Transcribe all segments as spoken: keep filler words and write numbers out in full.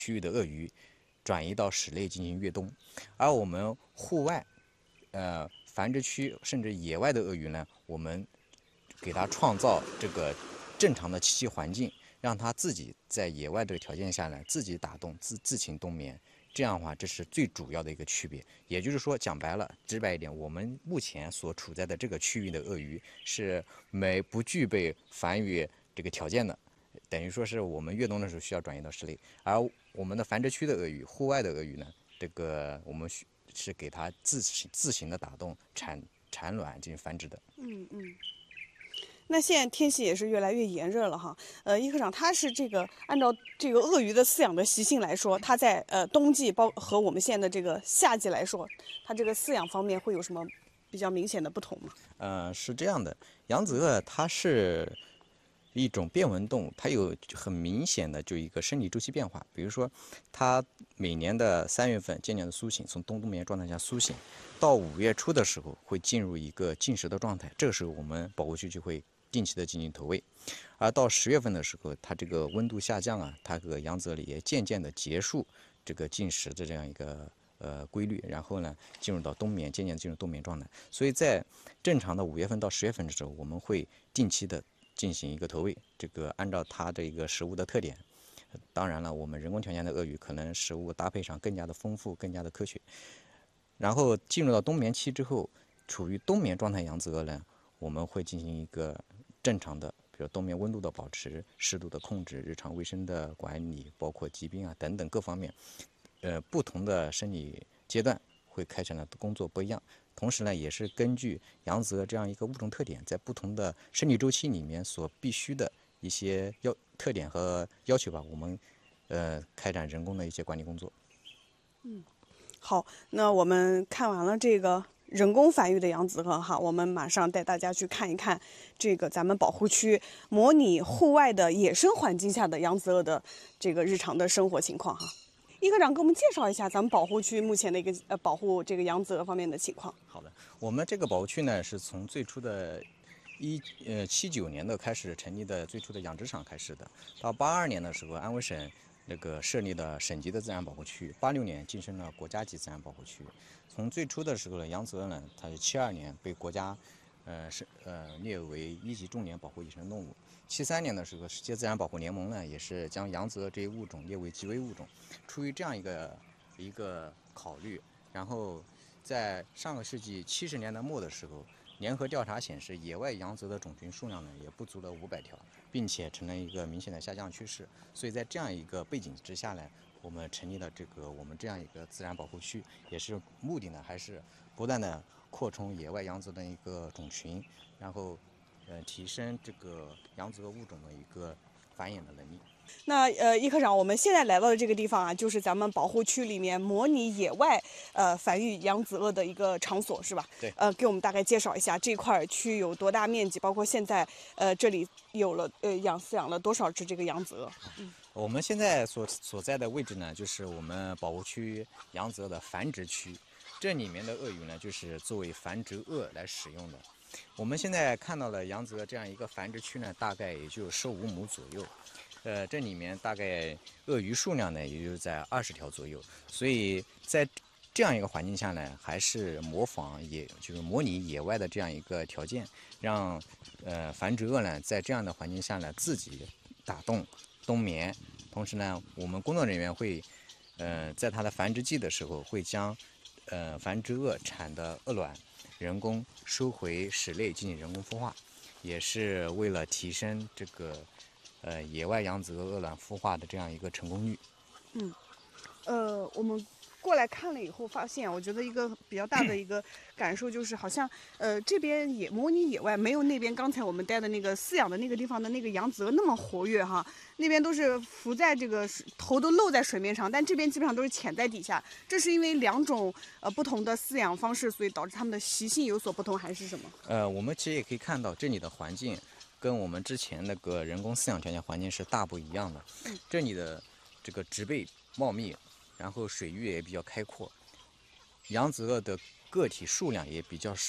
区域的鳄鱼转移到室内进行越冬，而我们户外，呃，繁殖区甚至野外的鳄鱼呢，我们给它创造这个正常的栖息环境，让它自己在野外这个条件下呢，自己打洞、自自行冬眠。这样的话，这是最主要的一个区别。也就是说，讲白了、直白一点，我们目前所处在的这个区域的鳄鱼是没不具备繁育这个条件的。等于说是我们越冬的时候需要转移到室内，而我们的繁殖区的鳄鱼、户外的鳄鱼呢，这个我们是给它自行自行的打洞、产产卵进行繁殖的。 嗯嗯。那现在天气也是越来越炎热了哈，呃，易科长，它是这个按照这个鳄鱼的饲养的习性来说，它在呃冬季包和我们现在的这个夏季来说，它这个饲养方面会有什么比较明显的不同吗？ 呃，是这样的，扬子鳄它是一种变温动物，它有很明显的就一个生理周期变化。比如说，它每年的三月份渐渐的苏醒，从冬冬眠状态下苏醒，到五月初的时候会进入一个进食的状态，这个时候我们保护区就会定期的进行投喂。而到十月份的时候，它这个温度下降啊，它这个扬子鳄里也渐渐的结束这个进食的这样一个呃规律，然后呢进入到冬眠，渐渐进入冬眠状态。所以在正常的五月份到十月份的时候，我们会定期的进行一个投喂，这个按照它这个食物的特点。当然了，我们人工条件的鳄鱼可能食物搭配上更加的丰富，更加的科学。然后进入到冬眠期之后，处于冬眠状态扬子鳄呢，我们会进行一个正常的，比如冬眠温度的保持、湿度的控制、日常卫生的管理，包括疾病啊等等各方面，呃，不同的生理阶段会开展的工作不一样。同时呢，也是根据扬子鳄这样一个物种特点，在不同的生理周期里面所必须的一些要特点和要求吧，我们呃开展人工的一些管理工作。 嗯，好，那我们看完了这个人工繁育的扬子鳄哈，我们马上带大家去看一看这个咱们保护区模拟户外的野生环境下的扬子鳄的这个日常的生活情况哈。易科长给我们介绍一下咱们保护区目前的一个呃保护这个扬子鳄方面的情况。 好的，我们这个保护区呢是从最初的一呃七九年的开始成立的最初的养殖场开始的，到八二年的时候，安徽省那个设立的省级的自然保护区，八六年晋升了国家级自然保护区。从最初的时候呢，扬子鳄呢，它是七二年被国家呃是呃列为一级重点保护野生动物。七三年的时候，世界自然保护联盟呢也是将扬子鳄这一物种列为极危物种。出于这样一个一个考虑，然后在上个世纪七十年代末的时候，联合调查显示，野外扬子的种群数量呢也不足了五百条，并且呈了一个明显的下降趋势。所以在这样一个背景之下呢，我们成立了这个我们这样一个自然保护区，也是目的呢还是不断的扩充野外扬子的一个种群，然后呃提升这个扬子鳄物种的一个繁衍的能力。 那呃，易科长，我们现在来到的这个地方啊，就是咱们保护区里面模拟野外呃繁育扬子鳄的一个场所，是吧？ 对。 呃，给我们大概介绍一下这块区有多大面积，包括现在呃这里有了呃养饲养了多少只这个扬子鳄？ 嗯，我们现在所所在的位置呢，就是我们保护区扬子鳄的繁殖区，这里面的鳄鱼呢，就是作为繁殖鳄来使用的。我们现在看到了扬子鳄这样一个繁殖区呢，大概也就十五亩左右。呃，这里面大概鳄鱼数量呢，也就在二十条左右，所以在这样一个环境下呢，还是模仿野，就是模拟野外的这样一个条件，让呃繁殖鳄呢在这样的环境下呢自己打洞冬眠，同时呢，我们工作人员会呃在它的繁殖季的时候会将呃繁殖鳄产的鳄卵人工收回室内进行人工孵化，也是为了提升这个。呃，野外扬子鳄鳄卵孵化的这样一个成功率。 嗯，呃，我们过来看了以后，发现我觉得一个比较大的一个感受就是，好像呃这边野模拟野外没有那边刚才我们待的那个饲养的那个地方的那个扬子鳄那么活跃哈。那边都是浮在这个头都露在水面上，但这边基本上都是潜在底下。这是因为两种呃不同的饲养方式，所以导致它们的习性有所不同，还是什么？ 呃，我们其实也可以看到这里的环境。跟我们之前那个人工饲养条件环境是大不一样的，这里的这个植被茂密，然后水域也比较开阔，扬子鳄的个体数量也比较少，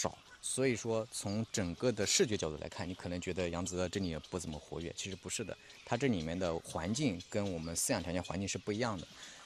所以说从整个的视觉角度来看，你可能觉得扬子鳄这里不怎么活跃，其实不是的，它这里面的环境跟我们饲养条件环境是不一样的。